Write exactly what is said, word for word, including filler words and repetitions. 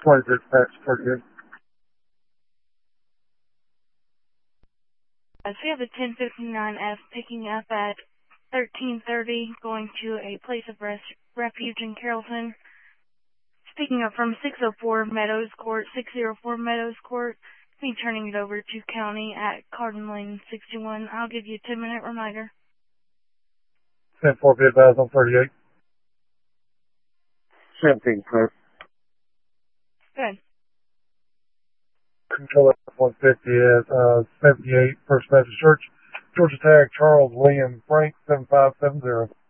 twenty-six packs per good. Uh, so we have a ten fifty-nine F picking up at thirteen thirty, going to a place of res refuge in Carrollton. Speaking up from six oh four Meadows Court, six oh four Meadows Court, be turning it over to County at Carden Lane sixty-one. I'll give you a ten minute reminder. ten four, be advised on thirty-eight. seventeen, clear. Good. Control F one fifty at uh, seventy-eight First Baptist Church. Georgia tag Charles Liam Frank seven five seven zero.